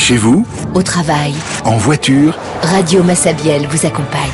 Chez vous, au travail, en voiture, Radio Massabielle vous accompagne.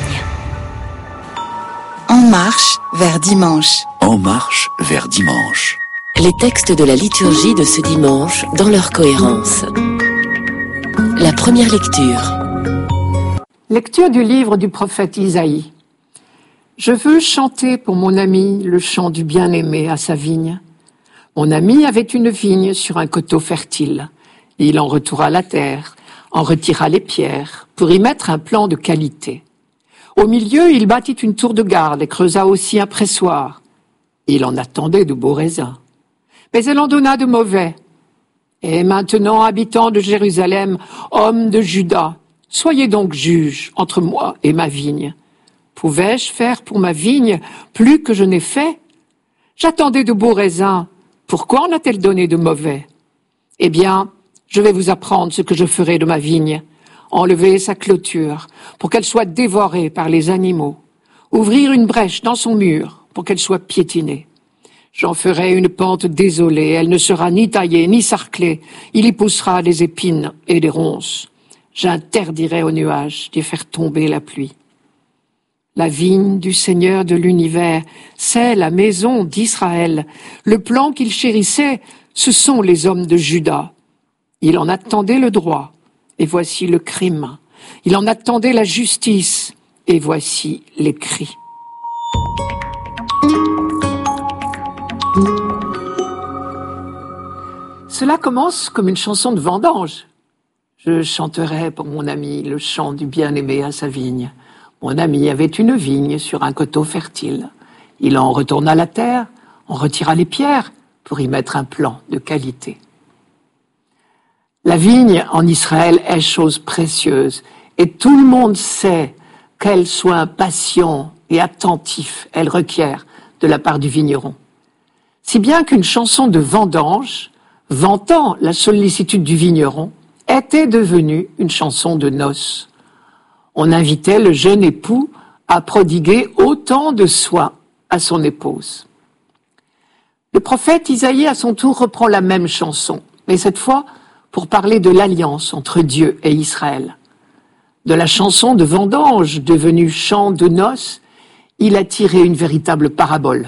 En marche vers dimanche. En marche vers dimanche. Les textes de la liturgie de ce dimanche dans leur cohérence. La première lecture. Lecture du livre du prophète Isaïe. Je veux chanter pour mon ami le chant du bien-aimé à sa vigne. Mon ami avait une vigne sur un coteau fertile. Il en retourna la terre, en retira les pierres, pour y mettre un plan de qualité. Au milieu, il bâtit une tour de garde et creusa aussi un pressoir. Il en attendait de beaux raisins. Mais elle en donna de mauvais. Et maintenant, habitants de Jérusalem, hommes de Juda, soyez donc juges entre moi et ma vigne. Pouvais-je faire pour ma vigne plus que je n'ai fait? J'attendais de beaux raisins. Pourquoi en a-t-elle donné de mauvais? Eh bien, je vais vous apprendre ce que je ferai de ma vigne. Enlever sa clôture pour qu'elle soit dévorée par les animaux. Ouvrir une brèche dans son mur pour qu'elle soit piétinée. J'en ferai une pente désolée, elle ne sera ni taillée ni sarclée. Il y poussera des épines et des ronces. J'interdirai aux nuages d'y faire tomber la pluie. La vigne du Seigneur de l'univers, c'est la maison d'Israël. Le plan qu'il chérissait, ce sont les hommes de Juda. Il en attendait le droit, et voici le crime. Il en attendait la justice, et voici les cris. Cela commence comme une chanson de vendange. Je chanterai pour mon ami le chant du bien-aimé à sa vigne. Mon ami avait une vigne sur un coteau fertile. Il en retourna la terre, en retira les pierres pour y mettre un plan de qualité. La vigne en Israël est chose précieuse et tout le monde sait quel soin patient et attentif elle requiert de la part du vigneron. Si bien qu'une chanson de vendange, vantant la sollicitude du vigneron, était devenue une chanson de noces. On invitait le jeune époux à prodiguer autant de soins à son épouse. Le prophète Isaïe, à son tour, reprend la même chanson, mais cette fois pour parler de l'alliance entre Dieu et Israël. De la chanson de vendange devenue chant de noces, il a tiré une véritable parabole.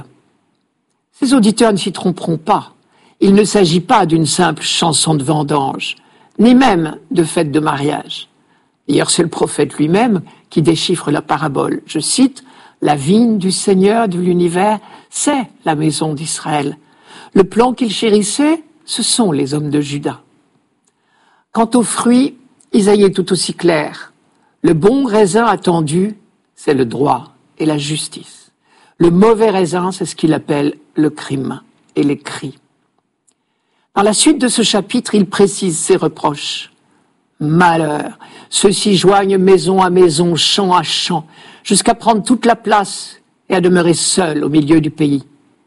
Ses auditeurs ne s'y tromperont pas. Il ne s'agit pas d'une simple chanson de vendange, ni même de fête de mariage. D'ailleurs, c'est le prophète lui-même qui déchiffre la parabole. Je cite, « La vigne du Seigneur de l'univers, c'est la maison d'Israël. Le plan qu'il chérissait, ce sont les hommes de Juda. » Quant aux fruits, Isaïe est tout aussi clair. Le bon raisin attendu, c'est le droit et la justice. Le mauvais raisin, c'est ce qu'il appelle le crime et les cris. Dans la suite de ce chapitre, il précise ses reproches. Malheur, ceux-ci joignent maison à maison, champ à champ, jusqu'à prendre toute la place et à demeurer seuls au milieu du pays.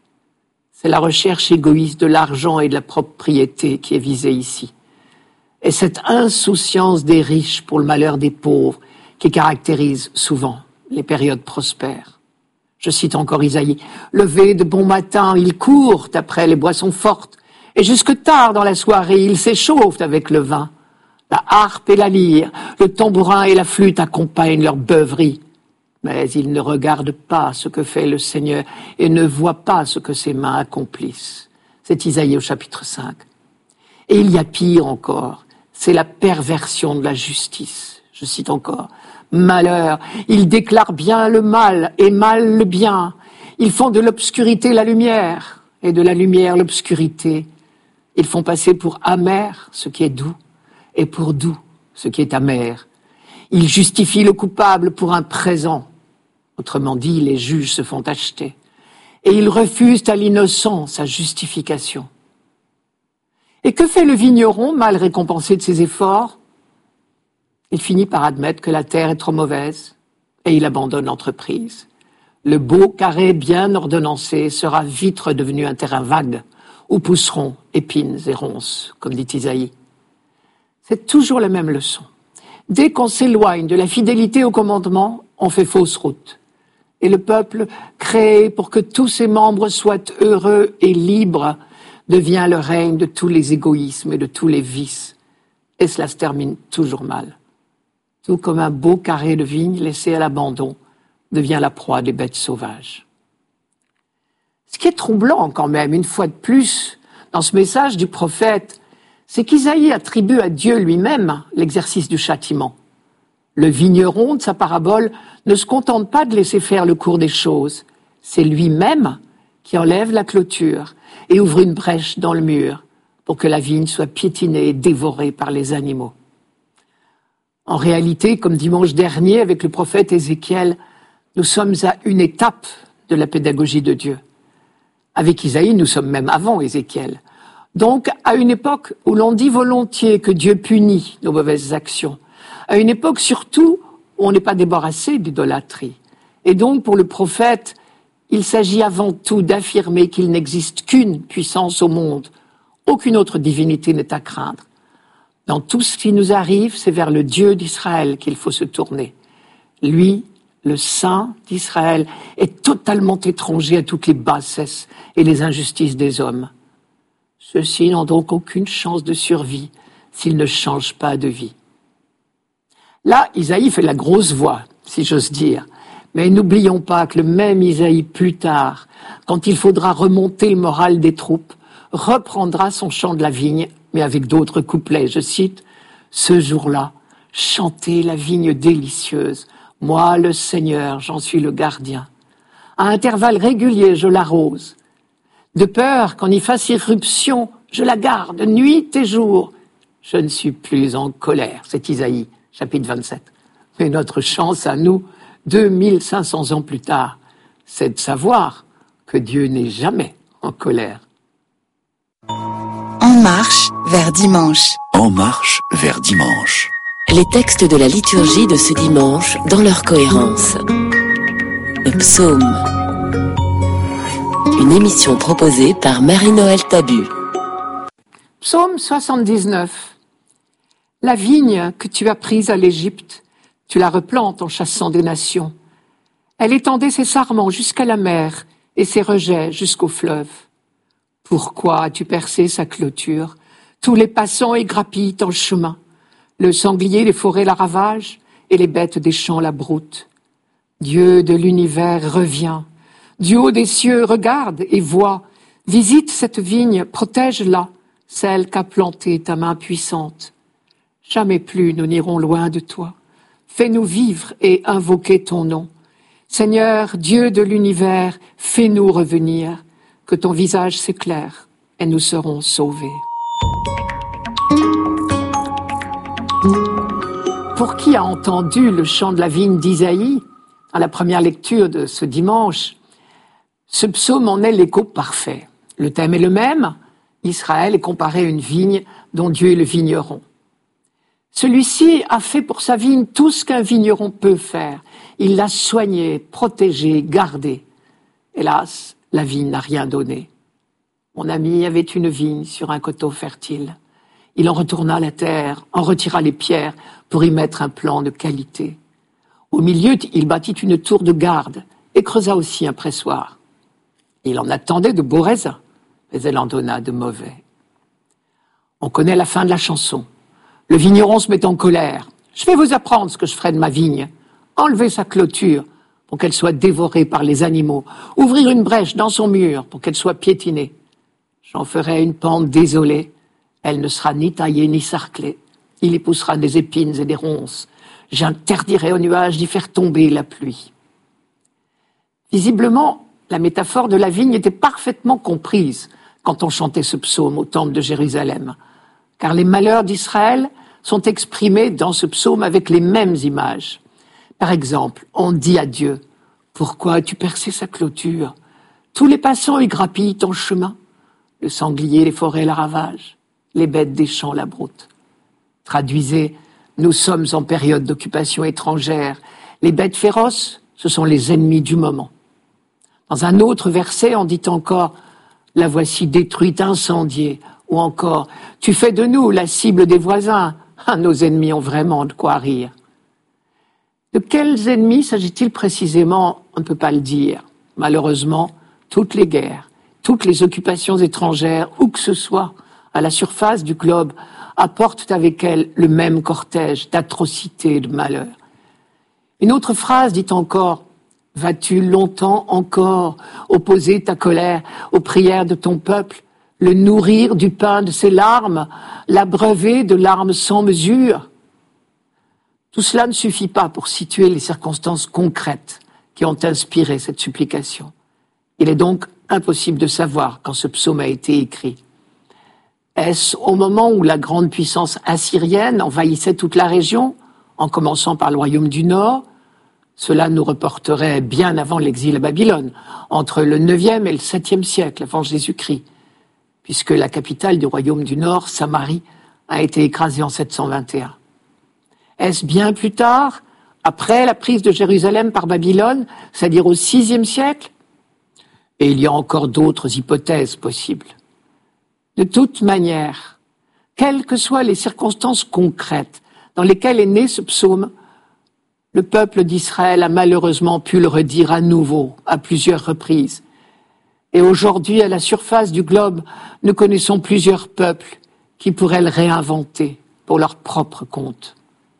C'est la recherche égoïste de l'argent et de la propriété qui est visée ici. Et cette insouciance des riches pour le malheur des pauvres qui caractérise souvent les périodes prospères. Je cite encore Isaïe. Levé de bon matin, ils courent après les boissons fortes, et jusque tard dans la soirée, ils s'échauffent avec le vin. La harpe et la lyre, le tambourin et la flûte accompagnent leur beuverie. Mais ils ne regardent pas ce que fait le Seigneur et ne voient pas ce que ses mains accomplissent. C'est Isaïe au chapitre 5. Et il y a pire encore, c'est la perversion de la justice. Je cite encore. Malheur, ils déclarent bien le mal et mal le bien. Ils font de l'obscurité la lumière et de la lumière l'obscurité. Ils font passer pour amer ce qui est doux et pour doux ce qui est amer. Ils justifient le coupable pour un présent. Autrement dit, les juges se font acheter. Et ils refusent à l'innocent sa justification. Et que fait le vigneron, mal récompensé de ses efforts? Il finit par admettre que la terre est trop mauvaise et il abandonne l'entreprise. Le beau carré bien ordonnancé sera vite redevenu un terrain vague où pousseront épines et ronces, comme dit Isaïe. C'est toujours la même leçon. Dès qu'on s'éloigne de la fidélité au commandement, on fait fausse route. Et le peuple, créé pour que tous ses membres soient heureux et libres, devient le règne de tous les égoïsmes et de tous les vices. et cela se termine toujours mal. Tout comme un beau carré de vigne laissé à l'abandon devient la proie des bêtes sauvages. Ce qui est troublant quand même, une fois de plus, dans ce message du prophète, c'est qu'Isaïe attribue à Dieu lui-même l'exercice du châtiment. Le vigneron de sa parabole ne se contente pas de laisser faire le cours des choses, c'est lui-même qui enlève la clôture et ouvre une brèche dans le mur pour que la vigne soit piétinée et dévorée par les animaux. En réalité, comme dimanche dernier avec le prophète Ézéchiel, nous sommes à une étape de la pédagogie de Dieu. Avec Isaïe, nous sommes même avant Ézéchiel. Donc, à une époque où l'on dit volontiers que Dieu punit nos mauvaises actions, à une époque surtout où on n'est pas débarrassé d'idolâtrie. Et donc, pour le prophète, il s'agit avant tout d'affirmer qu'il n'existe qu'une puissance au monde. Aucune autre divinité n'est à craindre. Dans tout ce qui nous arrive, c'est vers le Dieu d'Israël qu'il faut se tourner. Lui, le Saint d'Israël, est totalement étranger à toutes les bassesses et les injustices des hommes. Ceux-ci n'ont donc aucune chance de survie s'ils ne changent pas de vie. Là, Isaïe fait la grosse voix, si j'ose dire. Mais n'oublions pas que le même Isaïe, plus tard, quand il faudra remonter le moral des troupes, reprendra son chant de la vigne, mais avec d'autres couplets. Je cite, « Ce jour-là, chantez la vigne délicieuse. Moi, le Seigneur, j'en suis le gardien. À intervalles réguliers, je l'arrose. De peur qu'en y fasse irruption, je la garde nuit et jour. Je ne suis plus en colère. » C'est Isaïe, chapitre 27. Mais notre chance à nous, 2500 ans plus tard, c'est de savoir que Dieu n'est jamais en colère. En marche vers dimanche. En marche vers dimanche. Les textes de la liturgie de ce dimanche dans leur cohérence. Le psaume. Une émission proposée par Marie-Noël Tabu. Psaume 79. La vigne que tu as prise à l'Égypte, tu la replantes en chassant des nations. Elle étendait ses sarments jusqu'à la mer et ses rejets jusqu'au fleuve. Pourquoi as-tu percé sa clôture? Tous les passants y grappillent en chemin. Le sanglier des forêts la ravage et les bêtes des champs la broutent. Dieu de l'univers revient. Du haut des cieux, regarde et vois. Visite cette vigne, protège-la, celle qu'a plantée ta main puissante. Jamais plus nous n'irons loin de toi. Fais-nous vivre et invoquer ton nom. Seigneur, Dieu de l'univers, fais-nous revenir. Que ton visage s'éclaire et nous serons sauvés. Pour qui a entendu le chant de la vigne d'Isaïe, à la première lecture de ce dimanche, ce psaume en est l'écho parfait. Le thème est le même, Israël est comparé à une vigne dont Dieu est le vigneron. Celui-ci a fait pour sa vigne tout ce qu'un vigneron peut faire. Il l'a soignée, protégée, gardée. Hélas, la vigne n'a rien donné. Mon ami avait une vigne sur un coteau fertile. Il en retourna la terre, en retira les pierres pour y mettre un plan de qualité. Au milieu, il bâtit une tour de garde et creusa aussi un pressoir. Il en attendait de beaux raisins, mais elle en donna de mauvais. On connaît la fin de la chanson. Le vigneron se met en colère. « Je vais vous apprendre ce que je ferai de ma vigne. Enlever sa clôture pour qu'elle soit dévorée par les animaux. Ouvrir une brèche dans son mur pour qu'elle soit piétinée. J'en ferai une pente désolée. Elle ne sera ni taillée ni sarclée. Il y poussera des épines et des ronces. J'interdirai aux nuages d'y faire tomber la pluie. » Visiblement, la métaphore de la vigne était parfaitement comprise quand on chantait ce psaume au temple de Jérusalem. Car les malheurs d'Israël sont exprimés dans ce psaume avec les mêmes images. Par exemple, on dit à Dieu, « Pourquoi as-tu percé sa clôture? Tous les passants y grappillent en chemin. Le sanglier des forêts la ravage. Les bêtes des champs la broutent. » Traduisez, nous sommes en période d'occupation étrangère. Les bêtes féroces, ce sont les ennemis du moment. Dans un autre verset, on dit encore « La voici détruite, incendiée » ou encore « Tu fais de nous la cible des voisins. » Nos ennemis ont vraiment de quoi rire. De quels ennemis s'agit-il précisément? On ne peut pas le dire. Malheureusement, toutes les guerres, toutes les occupations étrangères, où que ce soit, à la surface du globe, apportent avec elles le même cortège d'atrocités et de malheurs. Une autre phrase dit encore: « Vas-tu longtemps encore opposer ta colère aux prières de ton peuple, le nourrir du pain de ses larmes, l'abreuver de larmes sans mesure ?» Tout cela ne suffit pas pour situer les circonstances concrètes qui ont inspiré cette supplication. Il est donc impossible de savoir quand ce psaume a été écrit. Est-ce au moment où la grande puissance assyrienne envahissait toute la région, en commençant par le royaume du Nord? Cela nous reporterait bien avant l'exil à Babylone, entre le 9e et le 7e siècle avant Jésus-Christ, puisque la capitale du royaume du Nord, Samarie, a été écrasée en 721. Est-ce bien plus tard, après la prise de Jérusalem par Babylone, c'est-à-dire au 6e siècle? Et il y a encore d'autres hypothèses possibles. De toute manière, quelles que soient les circonstances concrètes dans lesquelles est né ce psaume, le peuple d'Israël a malheureusement pu le redire à nouveau, à plusieurs reprises. Et aujourd'hui, à la surface du globe, nous connaissons plusieurs peuples qui pourraient le réinventer pour leur propre compte.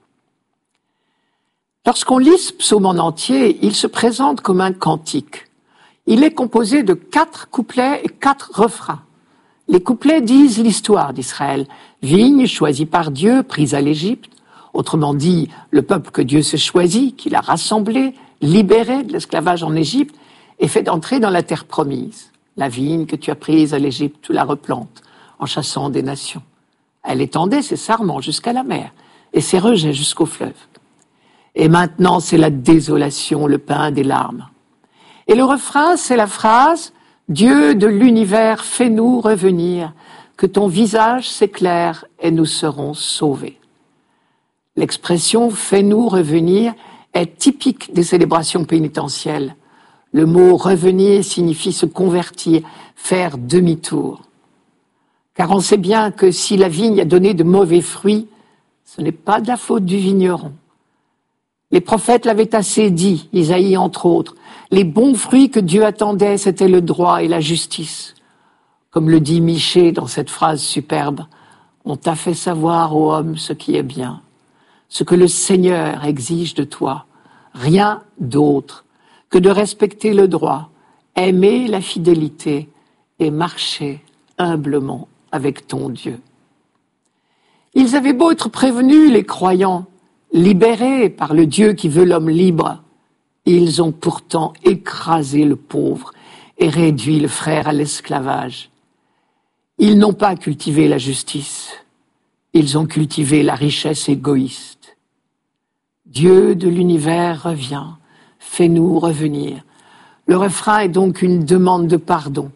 Lorsqu'on lit ce psaume en entier, il se présente comme un cantique. Il est composé de 4 couplets et 4 refrains. Les couplets disent l'histoire d'Israël, vigne choisie par Dieu, prise à l'Égypte. Autrement dit, le peuple que Dieu s'est choisi, qu'il a rassemblé, libéré de l'esclavage en Égypte et fait entrer dans la terre promise. La vigne que tu as prise à l'Égypte, tu la replantes en chassant des nations. Elle étendait ses sarments jusqu'à la mer et ses rejets jusqu'au fleuve. Et maintenant, c'est la désolation, le pain des larmes. Et le refrain, c'est la phrase « Dieu de l'univers, fais-nous revenir, que ton visage s'éclaire et nous serons sauvés ». L'expression « fais-nous revenir » est typique des célébrations pénitentielles. Le mot « revenir » signifie se convertir, faire demi-tour. Car on sait bien que si la vigne a donné de mauvais fruits, ce n'est pas de la faute du vigneron. Les prophètes l'avaient assez dit, Isaïe entre autres. Les bons fruits que Dieu attendait, c'était le droit et la justice. Comme le dit Michée dans cette phrase superbe, « On t'a fait savoir, ô homme, ce qui est bien, ce que le Seigneur exige de toi, rien d'autre que de respecter le droit, aimer la fidélité et marcher humblement avec ton Dieu. » Ils avaient beau être prévenus, les croyants, libérés par le Dieu qui veut l'homme libre, ils ont pourtant écrasé le pauvre et réduit le frère à l'esclavage. Ils n'ont pas cultivé la justice, ils ont cultivé la richesse égoïste. Dieu de l'univers revient, fais-nous revenir. Le refrain est donc une demande de pardon.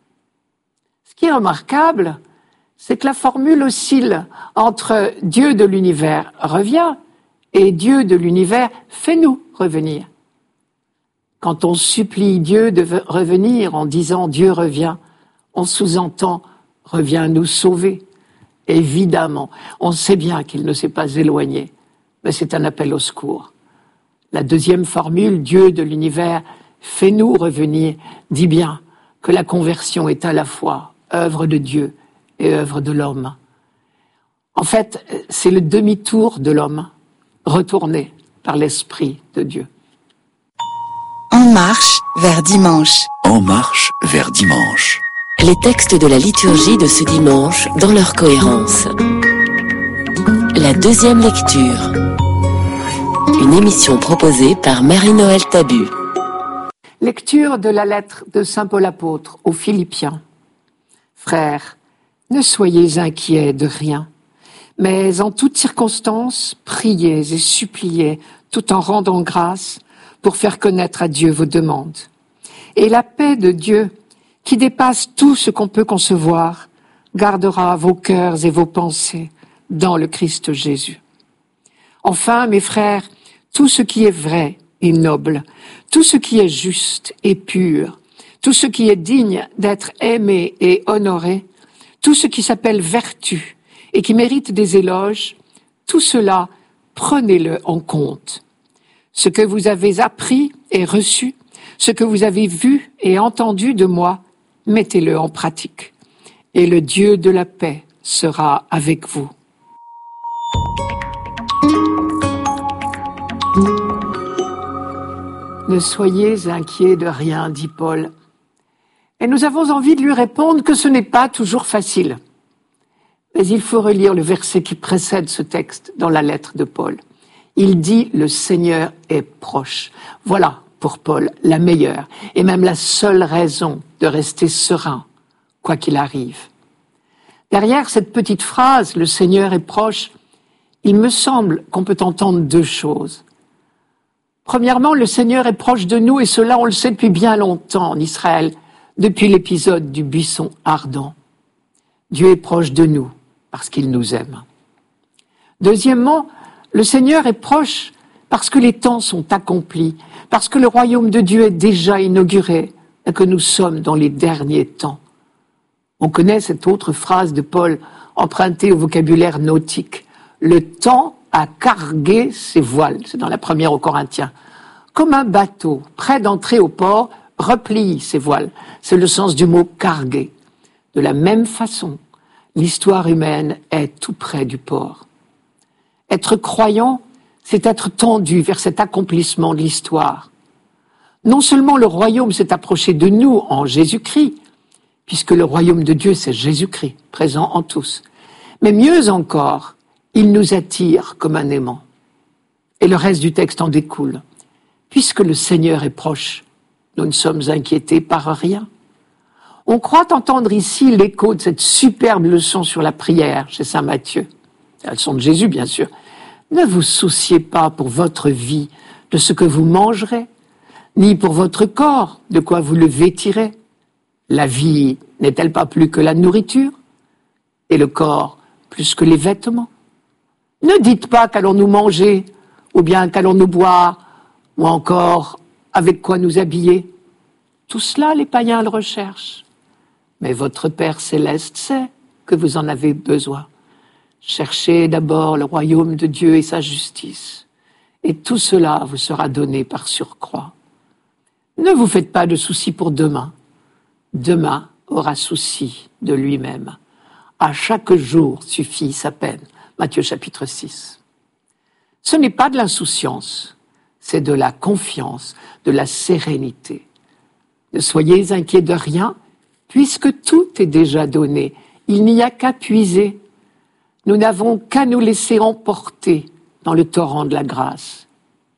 Ce qui est remarquable, c'est que la formule oscille entre Dieu de l'univers revient et Dieu de l'univers fais-nous revenir. Quand on supplie Dieu de revenir en disant Dieu revient, on sous-entend reviens nous sauver. Évidemment, on sait bien qu'il ne s'est pas éloigné, mais c'est un appel au secours. La deuxième formule, Dieu de l'univers, fais-nous revenir, dit bien que la conversion est à la fois œuvre de Dieu et œuvre de l'homme. En fait, c'est le demi-tour de l'homme, retourné par l'Esprit de Dieu. En marche vers dimanche. En marche vers dimanche. Les textes de la liturgie de ce dimanche dans leur cohérence. La deuxième lecture. Une émission proposée par Marie-Noël Tabu. Lecture de la lettre de saint Paul apôtre aux Philippiens. Frères, ne soyez inquiets de rien, mais en toutes circonstances, priez et suppliez tout en rendant grâce pour faire connaître à Dieu vos demandes. Et la paix de Dieu, qui dépasse tout ce qu'on peut concevoir, gardera vos cœurs et vos pensées dans le Christ Jésus. Enfin, mes frères, tout ce qui est vrai et noble, tout ce qui est juste et pur, tout ce qui est digne d'être aimé et honoré, tout ce qui s'appelle vertu et qui mérite des éloges, tout cela, prenez-le en compte. Ce que vous avez appris et reçu, ce que vous avez vu et entendu de moi, mettez-le en pratique. Et le Dieu de la paix sera avec vous. Ne soyez inquiets de rien, dit Paul. Et nous avons envie de lui répondre que ce n'est pas toujours facile. Mais il faut relire le verset qui précède ce texte dans la lettre de Paul. Il dit « Le Seigneur est proche ». Voilà, pour Paul, la meilleure et même la seule raison de rester serein, quoi qu'il arrive. Derrière cette petite phrase « Le Seigneur est proche », il me semble qu'on peut entendre deux choses. Premièrement, le Seigneur est proche de nous et cela, on le sait depuis bien longtemps en Israël, depuis l'épisode du buisson ardent. Dieu est proche de nous parce qu'il nous aime. Deuxièmement, le Seigneur est proche parce que les temps sont accomplis, parce que le royaume de Dieu est déjà inauguré et que nous sommes dans les derniers temps. On connaît cette autre phrase de Paul empruntée au vocabulaire nautique. Le temps a cargué ses voiles, c'est dans la première aux Corinthiens. Comme un bateau prêt d'entrer au port replie ses voiles. C'est le sens du mot carguer. De la même façon, l'histoire humaine est tout près du port. Être croyant, c'est être tendu vers cet accomplissement de l'histoire. Non seulement le royaume s'est approché de nous en Jésus-Christ, puisque le royaume de Dieu, c'est Jésus-Christ, présent en tous, mais mieux encore, il nous attire comme un aimant. Et le reste du texte en découle. Puisque le Seigneur est proche, nous ne sommes inquiétés par rien. On croit entendre ici l'écho de cette superbe leçon sur la prière chez saint Matthieu. La leçon de Jésus, bien sûr. Ne vous souciez pas pour votre vie de ce que vous mangerez, ni pour votre corps de quoi vous le vêtirez. La vie n'est-elle pas plus que la nourriture, et le corps plus que les vêtements? Ne dites pas qu'allons-nous manger, ou bien qu'allons-nous boire, ou encore avec quoi nous habiller. Tout cela, les païens le recherchent. Mais votre Père céleste sait que vous en avez besoin. Cherchez d'abord le royaume de Dieu et sa justice, et tout cela vous sera donné par surcroît. Ne vous faites pas de soucis pour demain. Demain aura souci de lui-même. À chaque jour suffit sa peine. Matthieu chapitre 6. Ce n'est pas de l'insouciance, c'est de la confiance, de la sérénité. Ne soyez inquiets de rien, puisque tout est déjà donné. Il n'y a qu'à puiser. Nous n'avons qu'à nous laisser emporter dans le torrent de la grâce.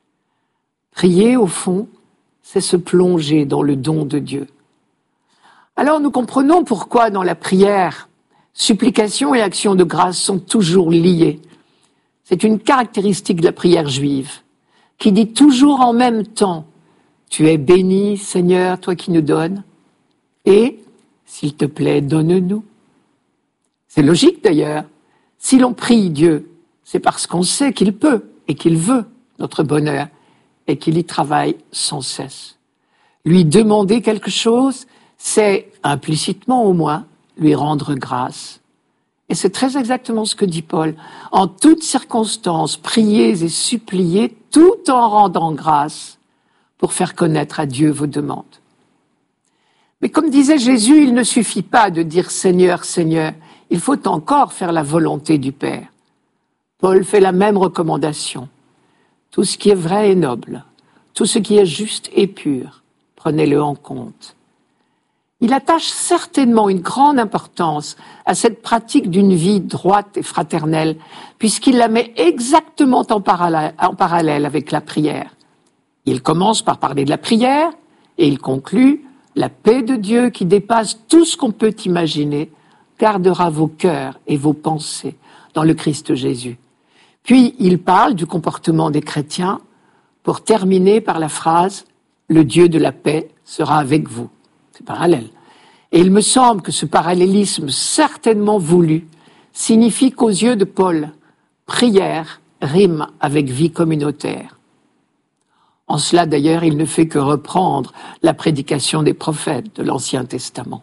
Prier, au fond, c'est se plonger dans le don de Dieu. Alors nous comprenons pourquoi dans la prière, supplication et action de grâce sont toujours liées. C'est une caractéristique de la prière juive, qui dit toujours en même temps « Tu es béni, Seigneur, toi qui nous donnes, et, s'il te plaît, donne-nous. » C'est logique d'ailleurs. Si l'on prie Dieu, c'est parce qu'on sait qu'il peut et qu'il veut notre bonheur et qu'il y travaille sans cesse. Lui demander quelque chose, c'est, implicitement au moins, lui rendre grâce. Et c'est très exactement ce que dit Paul. En toutes circonstances, priez et suppliez tout en rendant grâce pour faire connaître à Dieu vos demandes. Mais comme disait Jésus, il ne suffit pas de dire Seigneur, Seigneur, il faut encore faire la volonté du Père. Paul fait la même recommandation. Tout ce qui est vrai et noble, tout ce qui est juste et pur, prenez-le en compte. Il attache certainement une grande importance à cette pratique d'une vie droite et fraternelle, puisqu'il la met exactement en parallèle avec la prière. Il commence par parler de la prière, et il conclut « La paix de Dieu qui dépasse tout ce qu'on peut imaginer, gardera vos cœurs et vos pensées dans le Christ Jésus. » Puis il parle du comportement des chrétiens pour terminer par la phrase « Le Dieu de la paix sera avec vous ». C'est parallèle. Et il me semble que ce parallélisme certainement voulu signifie qu'aux yeux de Paul, prière rime avec vie communautaire. En cela d'ailleurs, il ne fait que reprendre la prédication des prophètes de l'Ancien Testament.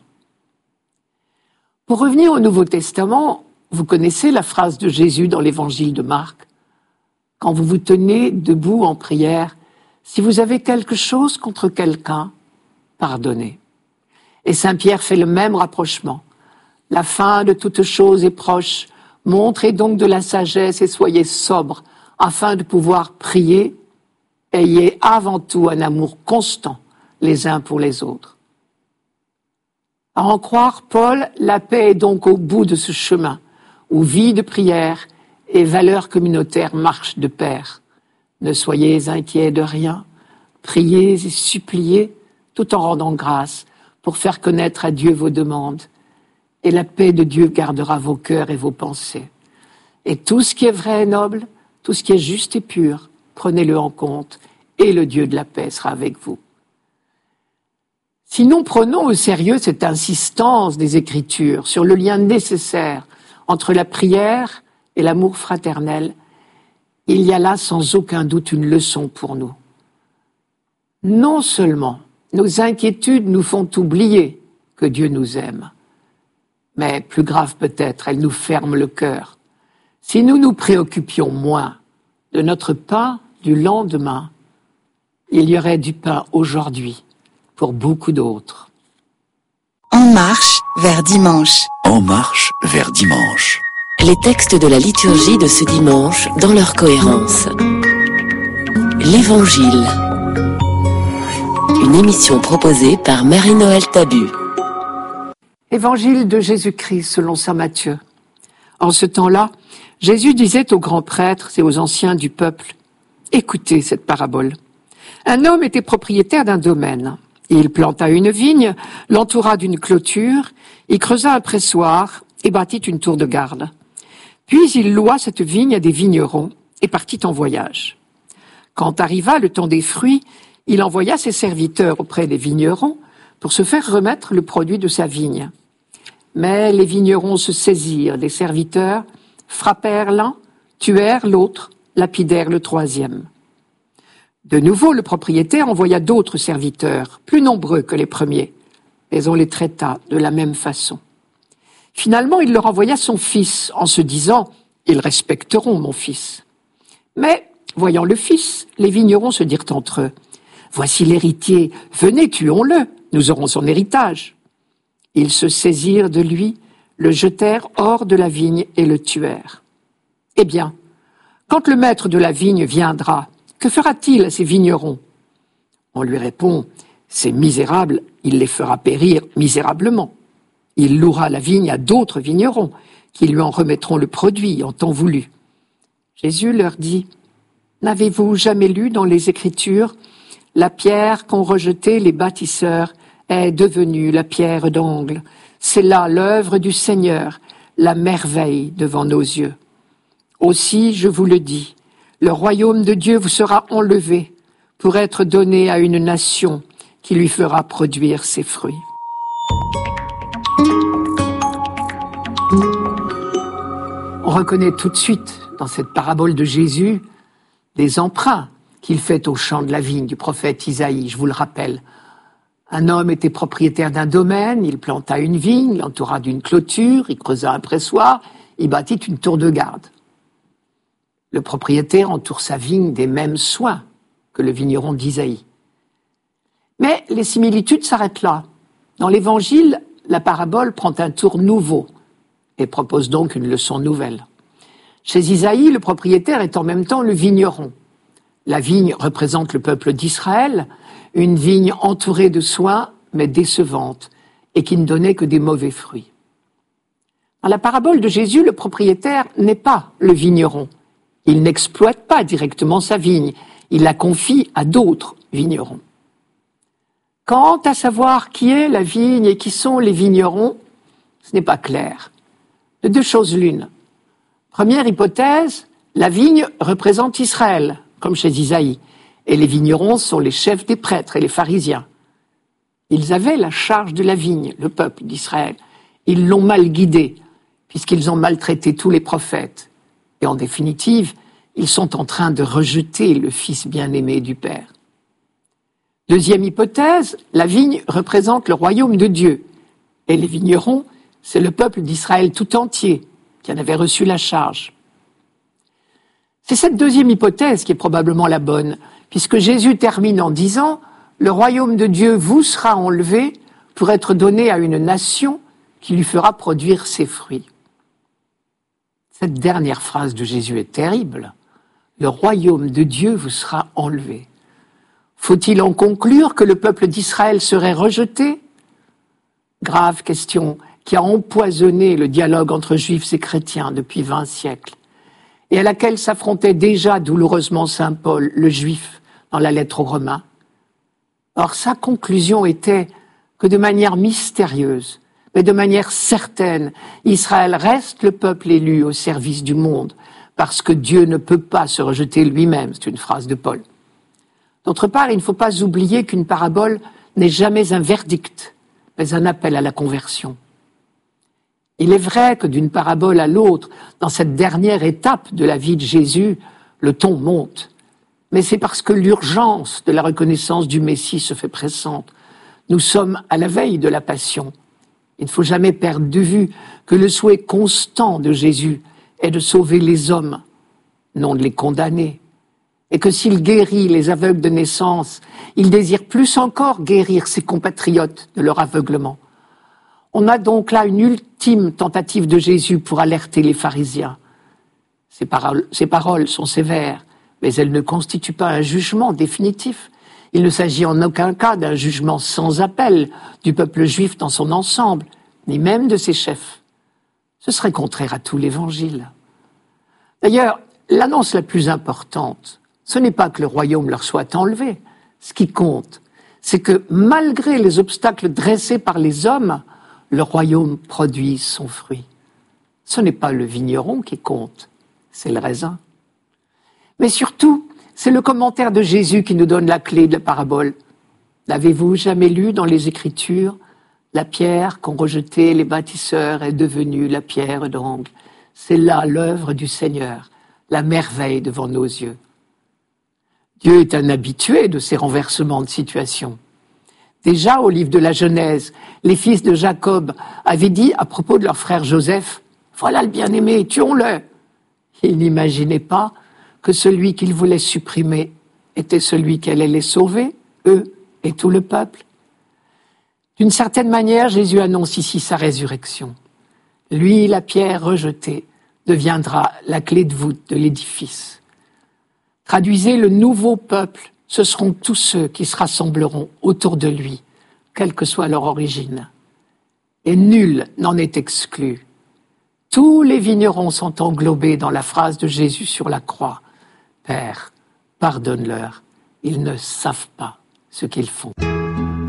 Pour revenir au Nouveau Testament, vous connaissez la phrase de Jésus dans l'Évangile de Marc. Quand vous vous tenez debout en prière, si vous avez quelque chose contre quelqu'un, pardonnez. Et Saint Pierre fait le même rapprochement. La fin de toute chose est proche. Montrez donc de la sagesse et soyez sobres, afin de pouvoir prier ayez avant tout un amour constant les uns pour les autres. À en croire Paul, la paix est donc au bout de ce chemin où vie de prière et valeurs communautaires marchent de pair. Ne soyez inquiets de rien, priez et suppliez tout en rendant grâce pour faire connaître à Dieu vos demandes. Et la paix de Dieu gardera vos cœurs et vos pensées. Et tout ce qui est vrai et noble, tout ce qui est juste et pur, prenez-le en compte, et le Dieu de la paix sera avec vous. Si nous prenons au sérieux cette insistance des Écritures sur le lien nécessaire entre la prière et l'amour fraternel, il y a là sans aucun doute une leçon pour nous. Non seulement nos inquiétudes nous font oublier que Dieu nous aime, mais plus grave peut-être, elles nous ferment le cœur. Si nous nous préoccupions moins de notre pain du lendemain, il y aurait du pain aujourd'hui pour beaucoup d'autres. En marche vers dimanche. En marche vers dimanche. Les textes de la liturgie de ce dimanche dans leur cohérence. L'Évangile. Une émission proposée par Marie-Noël Tabu. Évangile de Jésus-Christ selon saint Matthieu. En ce temps-là, Jésus disait aux grands prêtres et aux anciens du peuple, « Écoutez cette parabole. Un homme était propriétaire d'un domaine. Il planta une vigne, l'entoura d'une clôture, y creusa un pressoir et bâtit une tour de garde. Puis il loua cette vigne à des vignerons et partit en voyage. Quand arriva le temps des fruits, il envoya ses serviteurs auprès des vignerons pour se faire remettre le produit de sa vigne. Mais les vignerons se saisirent des serviteurs, frappèrent l'un, tuèrent l'autre, lapidèrent le troisième. De nouveau, le propriétaire envoya d'autres serviteurs, plus nombreux que les premiers, mais on les traita de la même façon. Finalement, il leur envoya son fils, en se disant « Ils respecteront mon fils ». Mais, voyant le fils, les vignerons se dirent entre eux « Voici l'héritier, venez, tuons-le, nous aurons son héritage ». Ils se saisirent de lui, le jetèrent hors de la vigne et le tuèrent. Eh bien, quand le maître de la vigne viendra, que fera-t-il à ces vignerons ? On lui répond, ces misérables, il les fera périr misérablement. Il louera la vigne à d'autres vignerons, qui lui en remettront le produit en temps voulu. Jésus leur dit, n'avez-vous jamais lu dans les Écritures, la pierre qu'ont rejetée les bâtisseurs est devenue la pierre d'angle. C'est là l'œuvre du Seigneur, la merveille devant nos yeux. Aussi, je vous le dis, le royaume de Dieu vous sera enlevé pour être donné à une nation qui lui fera produire ses fruits. On reconnaît tout de suite dans cette parabole de Jésus des emprunts qu'il fait au champ de la vigne du prophète Isaïe, je vous le rappelle. Un homme était propriétaire d'un domaine, il planta une vigne, l'entoura d'une clôture, il creusa un pressoir, il bâtit une tour de garde. Le propriétaire entoure sa vigne des mêmes soins que le vigneron d'Isaïe. Mais les similitudes s'arrêtent là. Dans l'Évangile, la parabole prend un tour nouveau et propose donc une leçon nouvelle. Chez Isaïe, le propriétaire est en même temps le vigneron. La vigne représente le peuple d'Israël, une vigne entourée de soins, mais décevante, et qui ne donnait que des mauvais fruits. Dans la parabole de Jésus, le propriétaire n'est pas le vigneron. Il n'exploite pas directement sa vigne, il la confie à d'autres vignerons. Quant à savoir qui est la vigne et qui sont les vignerons, ce n'est pas clair. De deux choses l'une. Première hypothèse, la vigne représente Israël, comme chez Isaïe, et les vignerons sont les chefs des prêtres et les pharisiens. Ils avaient la charge de la vigne, le peuple d'Israël. Ils l'ont mal guidé, puisqu'ils ont maltraité tous les prophètes. Et en définitive, ils sont en train de rejeter le Fils bien-aimé du Père. Deuxième hypothèse, la vigne représente le royaume de Dieu. Et les vignerons, c'est le peuple d'Israël tout entier qui en avait reçu la charge. C'est cette deuxième hypothèse qui est probablement la bonne, puisque Jésus termine en disant « Le royaume de Dieu vous sera enlevé pour être donné à une nation qui lui fera produire ses fruits. » Cette dernière phrase de Jésus est terrible. « Le royaume de Dieu vous sera enlevé ». Faut-il en conclure que le peuple d'Israël serait rejeté? Grave question qui a empoisonné le dialogue entre juifs et chrétiens depuis 20 siècles, et à laquelle s'affrontait déjà douloureusement saint Paul, le juif, dans la lettre aux Romains. Or, sa conclusion était que de manière mystérieuse, mais de manière certaine, Israël reste le peuple élu au service du monde, parce que Dieu ne peut pas se rejeter lui-même. C'est une phrase de Paul. D'autre part, il ne faut pas oublier qu'une parabole n'est jamais un verdict, mais un appel à la conversion. Il est vrai que d'une parabole à l'autre, dans cette dernière étape de la vie de Jésus, le ton monte. Mais c'est parce que l'urgence de la reconnaissance du Messie se fait pressante. Nous sommes à la veille de la Passion. Il ne faut jamais perdre de vue que le souhait constant de Jésus est de sauver les hommes, non de les condamner. Et que s'il guérit les aveugles de naissance, il désire plus encore guérir ses compatriotes de leur aveuglement. On a donc là une ultime tentative de Jésus pour alerter les pharisiens. Ces paroles sont sévères, mais elles ne constituent pas un jugement définitif. Il ne s'agit en aucun cas d'un jugement sans appel du peuple juif dans son ensemble, ni même de ses chefs. Ce serait contraire à tout l'Évangile. D'ailleurs, l'annonce la plus importante, ce n'est pas que le royaume leur soit enlevé. Ce qui compte, c'est que malgré les obstacles dressés par les hommes, le royaume produit son fruit. Ce n'est pas le vigneron qui compte, c'est le raisin. Mais surtout, c'est le commentaire de Jésus qui nous donne la clé de la parabole. N'avez-vous jamais lu dans les Écritures, la pierre qu'ont rejetée les bâtisseurs est devenue la pierre d'angle. C'est là l'œuvre du Seigneur, la merveille devant nos yeux. Dieu est un habitué de ces renversements de situation. Déjà, au livre de la Genèse, les fils de Jacob avaient dit à propos de leur frère Joseph, « Voilà le bien-aimé, tuons-le !» Ils n'imaginaient pas que celui qu'ils voulaient supprimer était celui qui allait les sauver, eux et tout le peuple. D'une certaine manière, Jésus annonce ici sa résurrection. Lui, la pierre rejetée, deviendra la clé de voûte de l'édifice. Traduisez le nouveau peuple, ce seront tous ceux qui se rassembleront autour de lui, quelle que soit leur origine. Et nul n'en est exclu. Tous les vignerons sont englobés dans la phrase de Jésus sur la croix. Père, pardonne-leur, ils ne savent pas ce qu'ils font.